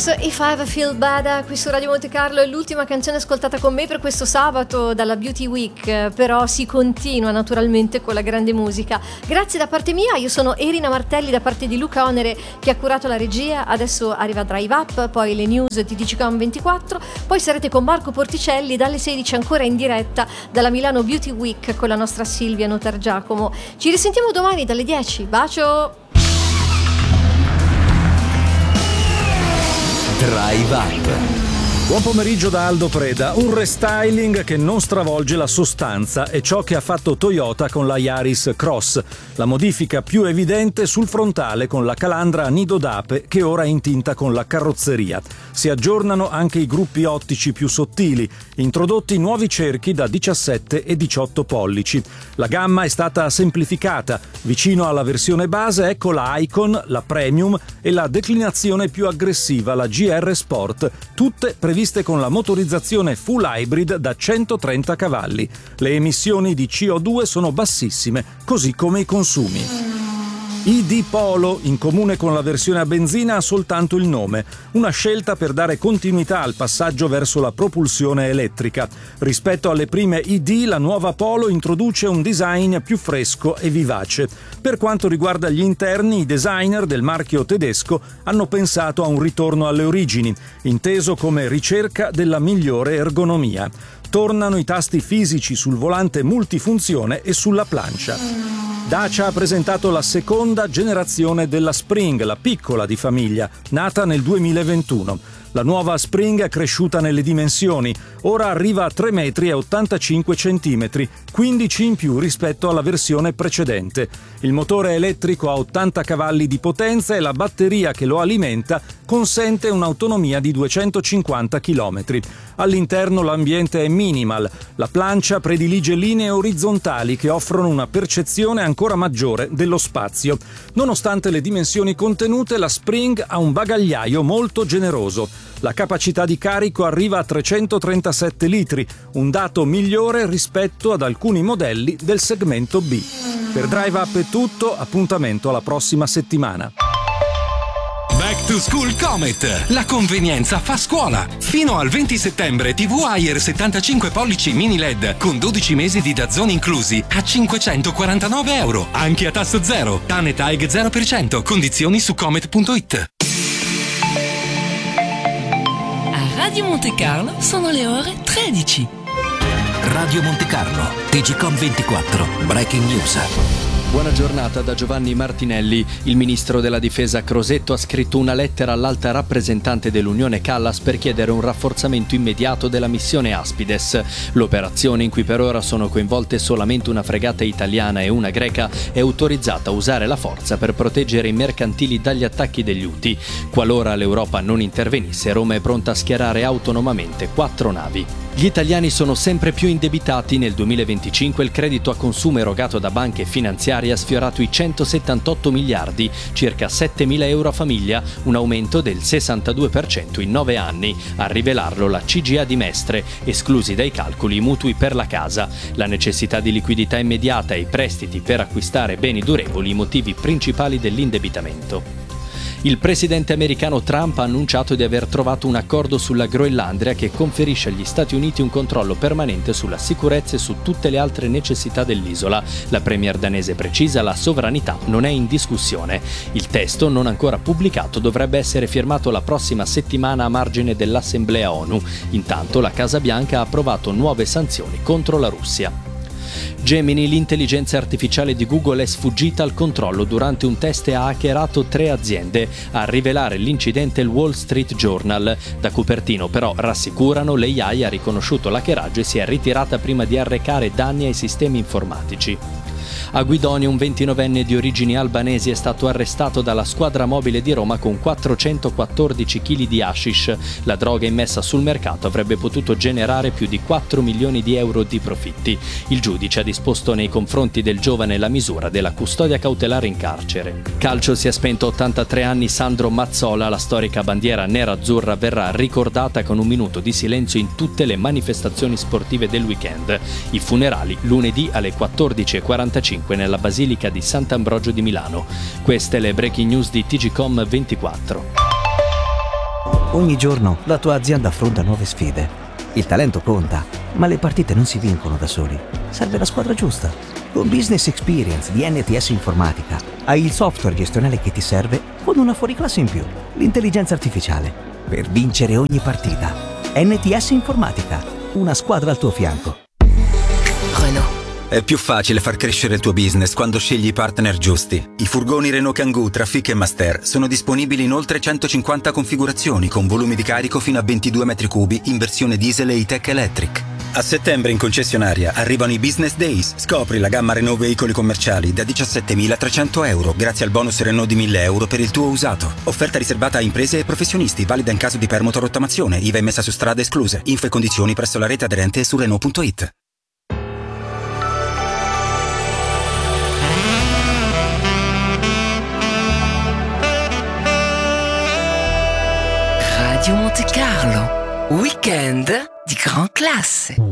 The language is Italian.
Strokes, If I Ever Feel Bad, qui su Radio Monte Carlo. È l'ultima canzone ascoltata con me per questo sabato dalla Beauty Week, però si continua naturalmente con la grande musica. Grazie da parte mia, io sono Erina Martelli, da parte di Luca Onere che ha curato la regia. Adesso arriva Drive Up, poi le news di TGcom 24, poi sarete con Marco Porticelli dalle 16 ancora in diretta dalla Milano Beauty Week con la nostra Silvia Notargiacomo. Ci risentiamo domani dalle 10, bacio! Drive Up. Buon pomeriggio da Aldo Preda. Un restyling che non stravolge la sostanza è ciò che ha fatto Toyota con la Yaris Cross. La modifica più evidente sul frontale con la calandra a nido d'ape che ora è in tinta con la carrozzeria. Si aggiornano anche i gruppi ottici più sottili, introdotti nuovi cerchi da 17 e 18 pollici. La gamma è stata semplificata. Vicino alla versione base ecco la Icon, la Premium e la declinazione più aggressiva, la GR Sport, tutte previste con la motorizzazione full hybrid da 130 cavalli. Le emissioni di CO2 sono bassissime, così come i consumi. ID Polo, in comune con la versione a benzina, ha soltanto il nome, una scelta per dare continuità al passaggio verso la propulsione elettrica. Rispetto alle prime ID, la nuova Polo introduce un design più fresco e vivace. Per quanto riguarda gli interni, i designer del marchio tedesco hanno pensato a un ritorno alle origini, inteso come ricerca della migliore ergonomia. Tornano i tasti fisici sul volante multifunzione e sulla plancia. Dacia ha presentato la seconda generazione della Spring, la piccola di famiglia, nata nel 2021. La nuova Spring è cresciuta nelle dimensioni, ora arriva a 3,85 metri, 15 in più rispetto alla versione precedente. Il motore elettrico ha 80 cavalli di potenza e la batteria che lo alimenta consente un'autonomia di 250 km. All'interno l'ambiente è minimal, la plancia predilige linee orizzontali che offrono una percezione ancora maggiore dello spazio. Nonostante le dimensioni contenute, la Spring ha un bagagliaio molto generoso. La capacità di carico arriva a 337 litri, un dato migliore rispetto ad alcuni modelli del segmento B. Per Drive Up è tutto, appuntamento alla prossima settimana. Back to School Comet. La convenienza fa scuola. Fino al 20 settembre TV Haier 75 pollici mini LED con 12 mesi di DAZN inclusi a €549. Anche a tasso zero. TAN e TAEG 0%. Condizioni su comet.it. Radio Monte Carlo sono le ore 13. Radio Monte Carlo, TGcom 24, Breaking News. Buona giornata da Giovanni Martinelli. Il ministro della difesa Crosetto ha scritto una lettera all'alta rappresentante dell'Unione Callas per chiedere un rafforzamento immediato della missione Aspides. L'operazione, in cui per ora sono coinvolte solamente una fregata italiana e una greca, è autorizzata a usare la forza per proteggere i mercantili dagli attacchi degli Houthi. Qualora l'Europa non intervenisse, Roma è pronta a schierare autonomamente 4 navi. Gli italiani sono sempre più indebitati. Nel 2025 il credito a consumo erogato da banche e finanziarie ha sfiorato i 178 miliardi, circa 7.000 euro a famiglia, un aumento del 62% in 9 anni. A rivelarlo la CGA di Mestre, esclusi dai calcoli i mutui per la casa. La necessità di liquidità immediata e i prestiti per acquistare beni durevoli i motivi principali dell'indebitamento. Il presidente americano Trump ha annunciato di aver trovato un accordo sulla Groenlandia che conferisce agli Stati Uniti un controllo permanente sulla sicurezza e su tutte le altre necessità dell'isola. La premier danese precisa: la sovranità non è in discussione. Il testo, non ancora pubblicato, dovrebbe essere firmato la prossima settimana a margine dell'Assemblea ONU. Intanto la Casa Bianca ha approvato nuove sanzioni contro la Russia. Gemini, l'intelligenza artificiale di Google, è sfuggita al controllo durante un test e ha hackerato 3 aziende. A rivelare l'incidente il Wall Street Journal. Da Cupertino però rassicurano, l'AI ha riconosciuto l'hackeraggio e si è ritirata prima di arrecare danni ai sistemi informatici. A Guidonia un 29enne di origini albanesi è stato arrestato dalla squadra mobile di Roma con 414 kg di hashish. La droga immessa sul mercato avrebbe potuto generare più di 4 milioni di euro di profitti. Il giudice ha disposto nei confronti del giovane la misura della custodia cautelare in carcere. Calcio, si è spento a 83 anni Sandro Mazzola. La storica bandiera nera-azzurra verrà ricordata con un minuto di silenzio in tutte le manifestazioni sportive del weekend. I funerali lunedì alle 14:45 nella Basilica di Sant'Ambrogio di Milano. Queste le breaking news di TGcom 24. Ogni giorno la tua azienda affronta nuove sfide. Il talento conta, ma le partite non si vincono da soli. Serve la squadra giusta. Con Business Experience di NTS Informatica hai il software gestionale che ti serve con una fuoriclasse in più, l'intelligenza artificiale, per vincere ogni partita. NTS Informatica, una squadra al tuo fianco. Renault. È più facile far crescere il tuo business quando scegli i partner giusti. I furgoni Renault Kangoo Trafic e Master sono disponibili in oltre 150 configurazioni con volumi di carico fino a 22 metri cubi in versione diesel e E-Tech Electric. A settembre in concessionaria arrivano i Business Days. Scopri la gamma Renault veicoli commerciali da 17.300 euro grazie al bonus Renault di 1.000 euro per il tuo usato. Offerta riservata a imprese e professionisti, valida in caso di permuta o rottamazione, IVA emessa su strade escluse. Info e condizioni presso la rete aderente e su Renault.it. Radio Monte Carlo, weekend di gran classe.